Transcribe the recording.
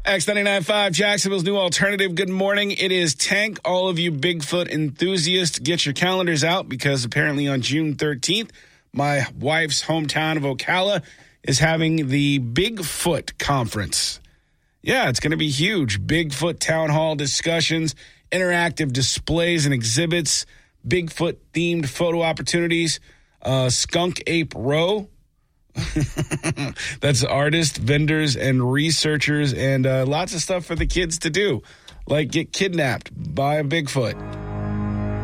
X99.5, Jacksonville's new alternative. Good morning. It is Tank. All of you Bigfoot enthusiasts, get your calendars out because apparently on June 13th, my wife's hometown of Ocala is having the Bigfoot Conference. Yeah, it's going to be huge. Bigfoot town hall discussions, interactive displays and exhibits, Bigfoot-themed photo opportunities, Skunk Ape Row. That's artists, vendors, and researchers, and lots of stuff for the kids to do, like get kidnapped by a Bigfoot.